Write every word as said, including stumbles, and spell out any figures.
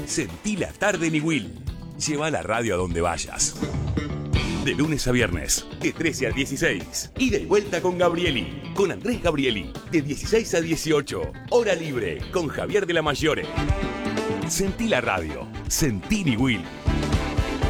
Sentí la tarde en Iguil. Lleva la radio a donde vayas. De lunes a viernes, de trece a dieciséis. Ida y vuelta con Gabrieli. Con Andrés Gabrieli. De dieciséis a dieciocho. Hora libre con Javier de la Maggiore. Sentí la radio. Sentí Iguil.